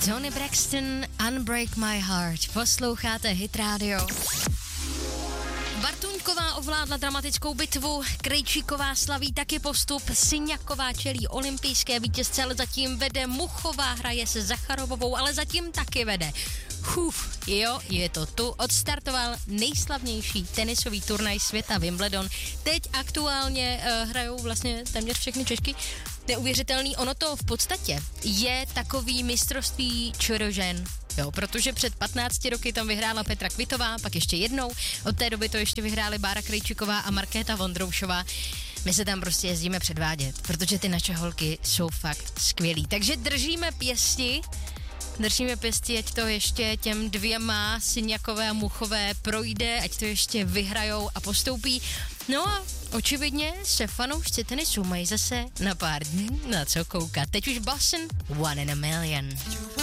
Toni Braxton, Unbreak My Heart. Posloucháte Hit Radio. Bartuňková ovládla dramatickou bitvu, Krejčíková slaví taky postup, Syňaková čelí olympijské vítězce, ale zatím vede, Muchová hraje se Zacharovovou, ale zatím taky vede. Jo, je to tu. Odstartoval nejslavnější tenisový turnaj světa Wimbledon. Teď aktuálně hrajou vlastně téměř všechny Češky. Neuvěřitelný, ono to v podstatě je takový mistrovství čorožen. Jo, protože před 15 roky tam vyhrála Petra Kvitová, pak ještě jednou. Od té doby to ještě vyhrály Bára Krejčíková a Markéta Vondroušová. My se tam prostě jezdíme předvádět, protože ty naše holky jsou fakt skvělý. Takže držíme pěsti, ať to ještě těm dvěma, Syňakové a Muchové, projde, ať to ještě vyhrajou a postoupí. No a očividně se fanoušci tenisu mají zase na pár dní na co koukat. Teď už Boston, One in a Million.